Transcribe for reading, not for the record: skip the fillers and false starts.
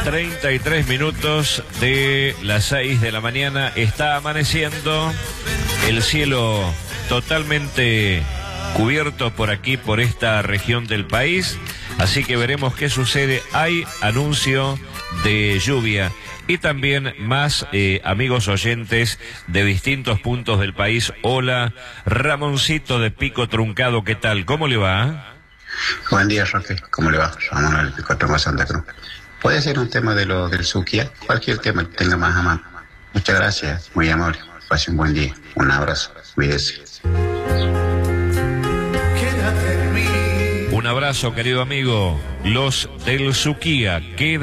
33 minutos de las 6 de la mañana. Está amaneciendo. El cielo totalmente cubierto por aquí, por esta región del país. Así que veremos qué sucede. Hay anuncio de lluvia. Y también más amigos oyentes de distintos puntos del país. Hola, Ramoncito de Pico Truncado, ¿qué tal? ¿Cómo le va? Buen día, Roque. ¿Cómo le va? Ramón del Pico Truncado, Santa Cruz. ¿Puede ser un tema de lo del Suquía? Cualquier tema que tenga más a mano. Muchas gracias, muy amable. Pase un buen día. Un abrazo. Cuídese. Un abrazo, querido amigo. Los del Suquía.